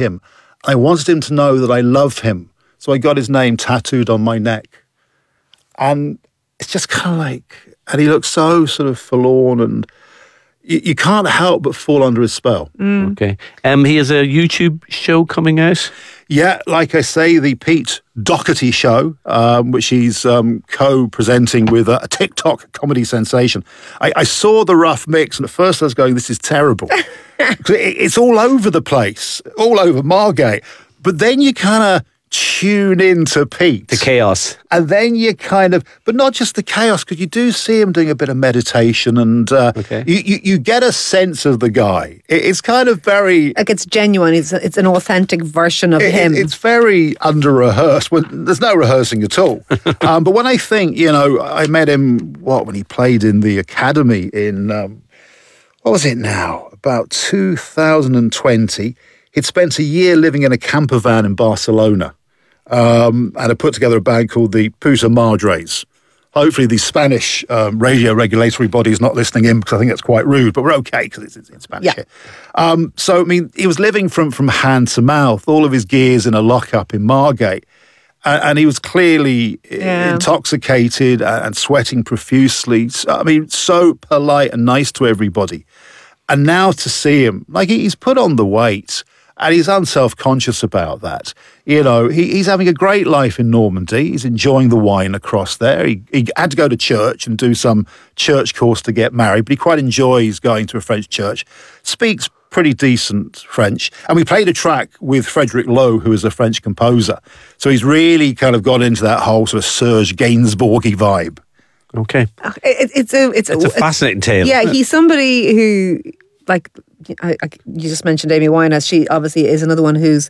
him. I wanted him to know that I love him. So I got his name tattooed on my neck. And it's just kind of like, and he looks so sort of forlorn, and you can't help but fall under his spell. Okay. He has a YouTube show coming out. Yeah, like I say, the Pete Doherty Show, which he's co-presenting with a TikTok comedy sensation. I saw the rough mix, and at first I was going, this is terrible. It's all over the place, all over Margate. But then you kind of tune into Pete. The chaos. And then you kind of, but not just the chaos, because you do see him doing a bit of meditation, and you get a sense of the guy. It's kind of very... Like, it's genuine. It's an authentic version of him. It's very under-rehearsed. Well, there's no rehearsing at all. But when I think, I met him, when he played in the Academy in, what was it now? About 2020. He'd spent a year living in a camper van in Barcelona. And I put together a band called the Puta Madres. Hopefully the Spanish radio regulatory body is not listening in, because I think that's quite rude, but we're okay because it's in Spanish here. So, he was living from hand to mouth, all of his gear's in a lockup in Margate. And he was clearly intoxicated and sweating profusely. So polite and nice to everybody. And now to see him, he's put on the weight. And he's unself-conscious about that. He's having a great life in Normandy. He's enjoying the wine across there. He had to go to church and do some church course to get married, but he quite enjoys going to a French church. Speaks pretty decent French. And we played a track with Frédéric Lowe, who is a French composer. So he's really kind of got into that whole sort of Serge Gainsbourg-y vibe. Okay. It's a fascinating tale. Yeah, he's somebody who, you just mentioned Amy Winehouse. She obviously is another one whose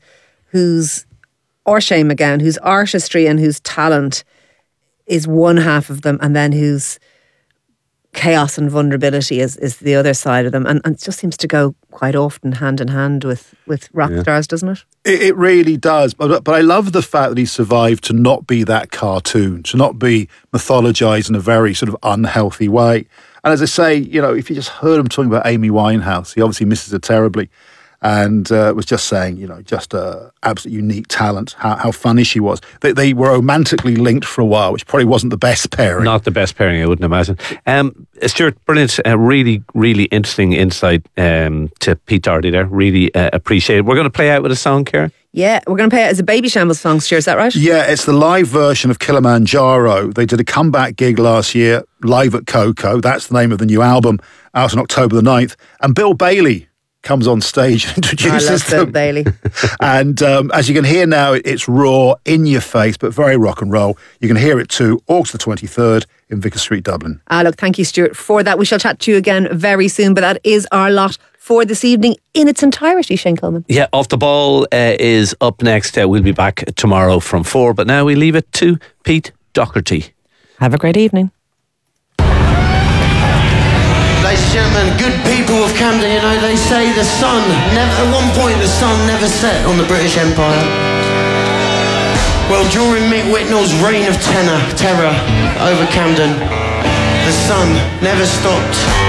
Orshay McGowan, whose artistry and whose talent is one half of them, and then whose chaos and vulnerability is the other side of them, and it just seems to go quite often hand in hand with rock stars, doesn't it? It really does, but I love the fact that he survived to not be that cartoon, to not be mythologized in a very sort of unhealthy way. And as I say, if you just heard him talking about Amy Winehouse, he obviously misses her terribly, and was just saying, just a absolute unique talent, how funny she was. They were romantically linked for a while, which probably wasn't the best pairing. Not the best pairing, I wouldn't imagine. Stuart, brilliant, really, really interesting insight to Pete Doherty there. Really appreciate it. We're going to play out with a song, Ciara. Yeah, we're going to play it as a Baby Shambles song, Stuart, is that right? Yeah, it's the live version of Kilimanjaro. They did a comeback gig last year, live at Coco. That's the name of the new album, out on October the 9th. And Bill Bailey comes on stage and introduces them. Bill Bailey. And as you can hear now, it's raw, in your face, but very rock and roll. You can hear it too, August the 23rd in Vicar Street, Dublin. Look, thank you, Stuart, for that. We shall chat to you again very soon, but that is our lot for this evening in its entirety, Shane Coleman. Yeah, Off the Ball is up next. We'll be back tomorrow from 4, but now we leave it to Pete Doherty. Have a great evening. Ladies and gentlemen, good people of Camden, they say the sun never, at one point the sun never set on the British Empire. Well, during Mick Whitnell's reign of terror over Camden, the sun never stopped